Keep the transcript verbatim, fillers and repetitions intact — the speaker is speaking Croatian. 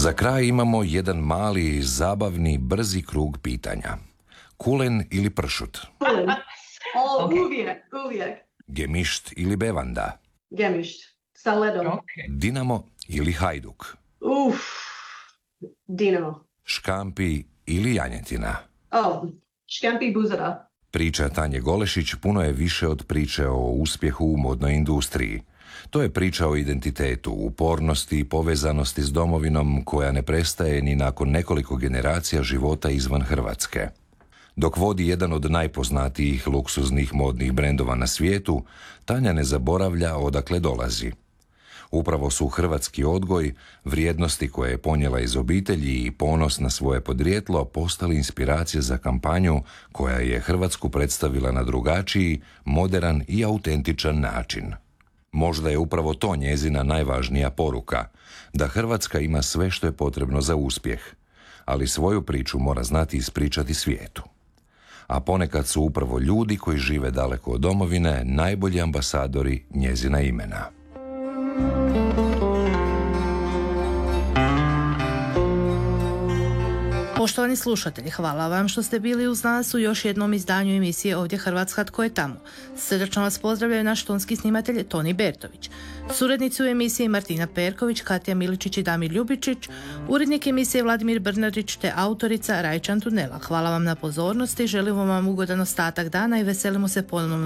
Za kraj imamo jedan mali, zabavni, brzi krug pitanja. Kulen ili pršut? Kulen. O, Okay. uvijek, uvijek. Gemišt ili bevanda? Gemišt. Sa ledom. Okay. Dinamo ili Hajduk? Uf. Dinamo. Škampi ili janjetina? O, škampi buzara. Priča Tanje Golešić puno je više od priče o uspjehu u modnoj industriji. To je priča o identitetu, upornosti i povezanosti s domovinom koja ne prestaje ni nakon nekoliko generacija života izvan Hrvatske. Dok vodi jedan od najpoznatijih luksuznih modnih brendova na svijetu, Tanja ne zaboravlja odakle dolazi. Upravo su hrvatski odgoj, vrijednosti koje je ponijela iz obitelji i ponos na svoje podrijetlo postali inspiracije za kampanju koja je Hrvatsku predstavila na drugačiji, moderan i autentičan način. Možda je upravo to njezina najvažnija poruka, da Hrvatska ima sve što je potrebno za uspjeh, ali svoju priču mora znati ispričati svijetu. A ponekad su upravo ljudi koji žive daleko od domovine najbolji ambasadori njezina imena. Poštovani slušatelji, hvala vam što ste bili uz nas u još jednom izdanju emisije Ovdje Hrvatska tko je tamo. Srdačno vas pozdravljaju naš tonski snimatelj Toni Bertović. Suradnici u emisiji Martina Perković, Katja Miličić i Damir Ljubičić, urednik emisije Vladimir Brnarić te autorica Rajčan Tunela. Hvala vam na pozornosti, želimo vam ugodan ostatak dana i veselimo se ponovno